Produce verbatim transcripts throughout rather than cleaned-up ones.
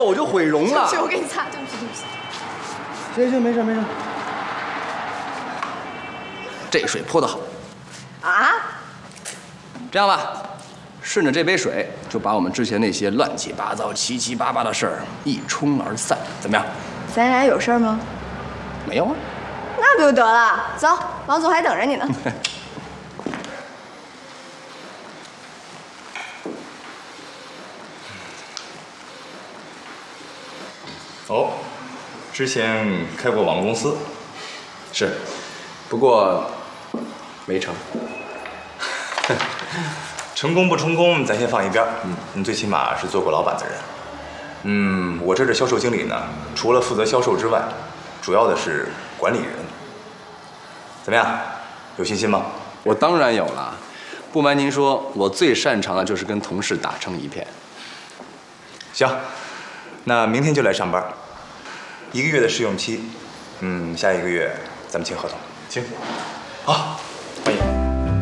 我就毁容了。 对不起，我给你擦，对不起，对不起。 行行，没事没事。这水泼得好。 啊？ 这样吧，顺着这杯水，就把我们之前那些乱七八糟、七七八八的事儿一冲而散，怎么样？ 咱俩有事儿吗？ 没有啊。 那不就得了？走，王总还等着你呢。 哦，之前开过网络公司， 是，不过没成。 成功不成功，咱先放一边。嗯，你最起码是做过老板的人。嗯，我这是销售经理呢，除了负责销售之外，主要的是管理人。怎么样，有信心吗？ 我当然有了。不瞒您说，我最擅长的就是跟同事打成一片。 行，那明天就来上班，一个月的试用期。嗯，下一个月咱们签合同。行。好，欢迎。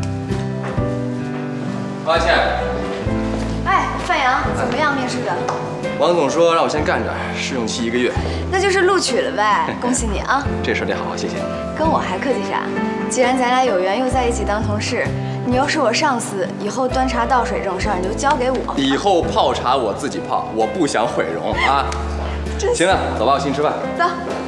抱歉。 哎，范阳，怎么样？面试的？ 王总说让我先干着，试用期一个月。 那就是录取了呗，恭喜你啊！ 这事得好好谢谢你。 跟我还客气啥？既然咱俩有缘又在一起当同事，你又是我上司，以后端茶倒水这种事儿你就交给我。 以后泡茶我自己泡，我不想毁容啊。行了，走吧，我请你吃饭。 走。